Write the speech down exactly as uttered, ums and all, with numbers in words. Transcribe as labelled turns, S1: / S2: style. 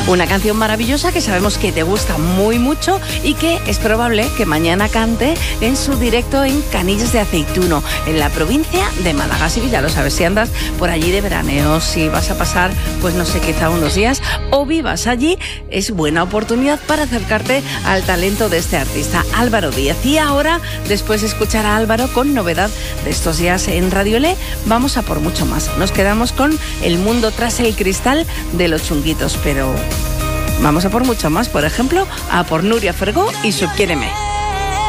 S1: Una canción maravillosa que sabemos que te gusta muy mucho y que es probable que mañana cante en su directo en Canillas de Aceituno, en la provincia de Málaga. Así que ya lo sabes, si andas por allí de veraneo, si vas a pasar, pues no sé, quizá unos días, o vivas allí, es buena oportunidad para acercarte al talento de este artista, Álvaro Díaz. Y ahora, después de escuchar a Álvaro con novedad de estos días en Radio Le, vamos a por mucho más. Nos quedamos con El mundo tras el cristal de Los Chunguitos, pero vamos a por mucho más, por ejemplo, a por Nuria Fergó y su Quiéreme.